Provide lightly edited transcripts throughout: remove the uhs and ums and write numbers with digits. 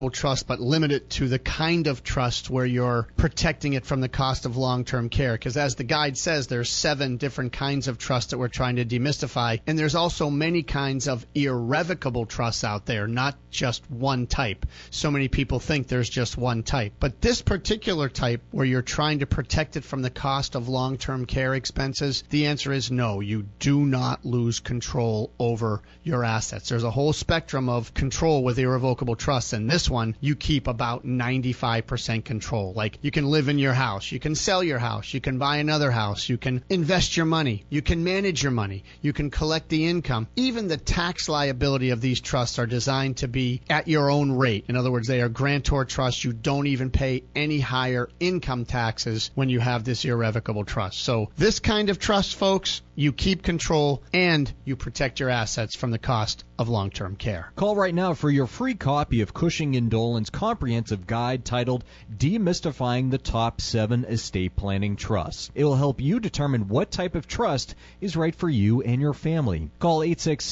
trust, but limit it to the kind of trust where you're protecting it from the cost of long-term care. Because as the guide says, there's 7 different kinds of trust that we're trying to demystify. And there's also many kinds of irrevocable trusts out there, not just one type. So many people think there's just one type. But this particular type, where you're trying to protect it from the cost of long-term care expenses, the answer is no. You do not lose control over your assets. There's a whole spectrum of control with irrevocable trusts, and this one, you keep about 95% control. Like, you can live in your house, you can sell your house, you can buy another house, you can invest your money, you can manage your money, you can collect the income. Even the tax liability of these trusts are designed to be at your own rate. In other words, they are grantor trusts. You don't even pay any higher income taxes when you have this irrevocable trust. So this kind of trust, folks, you keep control and you protect your assets from the cost of long-term care. Call right now for your free copy of Cushing & Dolan's comprehensive guide titled Demystifying the Top 7 Estate Planning Trusts. It will help you determine what type of trust is right for you and your family. Call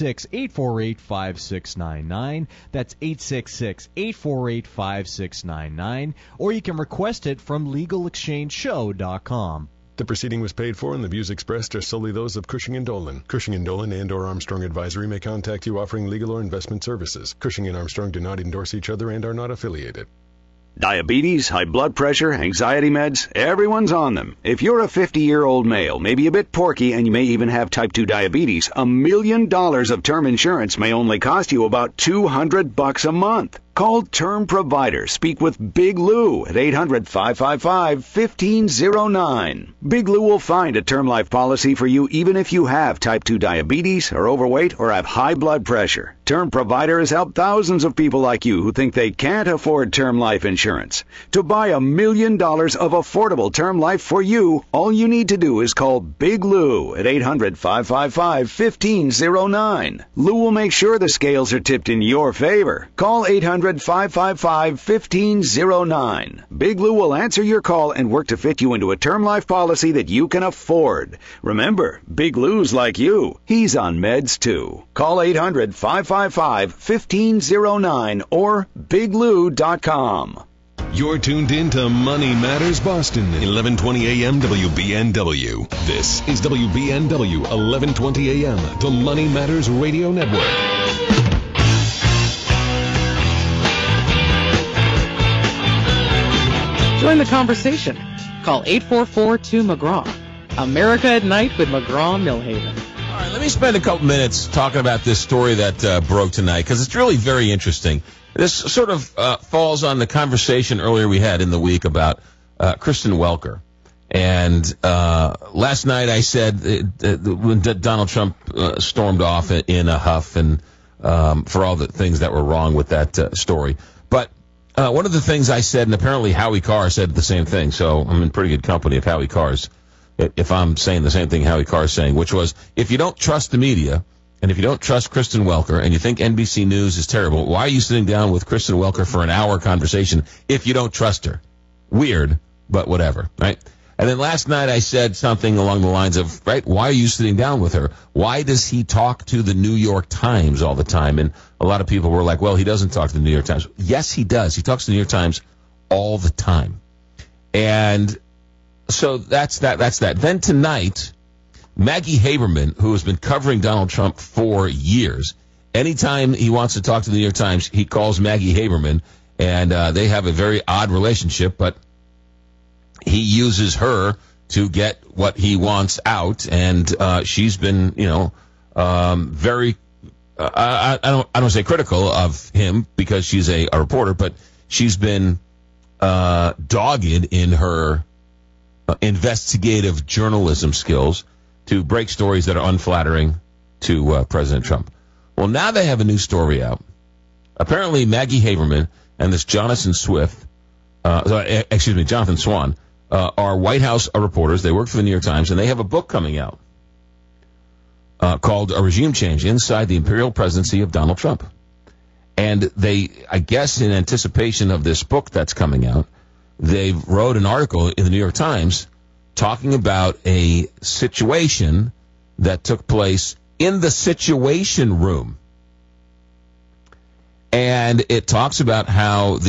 866-848-5699. That's 866-848-5699. Or you can request it from LegalExchangeShow.com. The proceeding was paid for, and the views expressed are solely those of Cushing & Dolan. Cushing & Dolan and or Armstrong Advisory may contact you offering legal or investment services. Cushing and Armstrong do not endorse each other and are not affiliated. Diabetes, high blood pressure, anxiety meds, everyone's on them. If you're a 50-year-old male, maybe a bit porky, and you may even have type 2 diabetes, $1 million of term insurance may only cost you about $200 a month. Call Term Provider. Speak with Big Lou at 800-555-1509. Big Lou will find a term life policy for you even if you have type 2 diabetes, are overweight, or have high blood pressure. Term Provider has helped thousands of people like you who think they can't afford term life insurance. To buy $1 million of affordable term life for you, all you need to do is call Big Lou at 800-555-1509. Lou will make sure the scales are tipped in your favor. Call 800-555-1509. Big Lou will answer your call and work to fit you into a term life policy that you can afford. Remember, Big Lou's like you. He's on meds too. Call 800-555-1509 or biglou.com. You're tuned in to Money Matters Boston, 1120 AM WBNW. This is WBNW, 1120 AM, the Money Matters Radio Network. Join the conversation. Call 844-2-McGraw. America at Night with McGraw-Milhaven. All right, let me spend a couple minutes talking about this story that broke tonight, because it's really very interesting. This sort of falls on the conversation earlier we had in the week about Kristen Welker. And last night I said when Donald Trump stormed off in a huff and for all the things that were wrong with that story. But one of the things I said, and apparently Howie Carr said the same thing, so I'm in pretty good company of Howie Carr's, if I'm saying the same thing Howie Carr's saying, which was, if you don't trust the media, and if you don't trust Kristen Welker, and you think NBC News is terrible, why are you sitting down with Kristen Welker for an hour conversation if you don't trust her? Weird, but whatever, right? And then last night I said something along the lines of, right, why are you sitting down with her? Why does he talk to the New York Times all the time? And a lot of people were like, well, he doesn't talk to the New York Times. Yes, he does. He talks to the New York Times all the time. And so that's that. Then tonight, Maggie Haberman, who has been covering Donald Trump for years, anytime he wants to talk to the New York Times, he calls Maggie Haberman, and they have a very odd relationship, but he uses her to get what he wants out, and she's been, very. I don't say critical of him because she's a reporter, but she's been dogged in her investigative journalism skills to break stories that are unflattering to President Trump. Well, now they have a new story out. Apparently, Maggie Haberman and this Jonathan Swan, are White House reporters. They work for the New York Times, and they have a book coming out called A Regime Change Inside the Imperial Presidency of Donald Trump. And they, I guess in anticipation of this book that's coming out, they wrote an article in the New York Times talking about a situation that took place in the Situation Room. And it talks about how